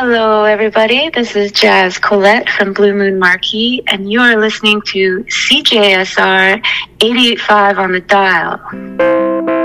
Hello, everybody. This is Jazz Colette from Blue Moon Marquee, and you're listening to CJSR 88.5 on the dial.